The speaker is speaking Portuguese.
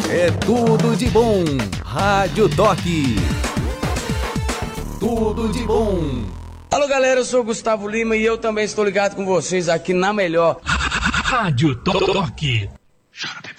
É tudo de bom. Rádio Toque. Tudo de bom. Alô galera, eu sou o Gustavo Lima e eu também estou ligado com vocês aqui na melhor Rádio Toque.